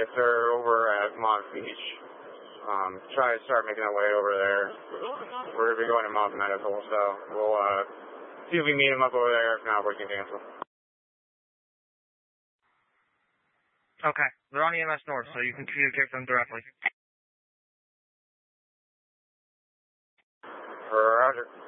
if they're over at Mont Beach. Try to start making our way over there. We're going to be going to Mount Medical, so we'll see if we meet them up over there. If not, we can cancel. Okay. They're on EMS North, so you can communicate with them directly. Roger.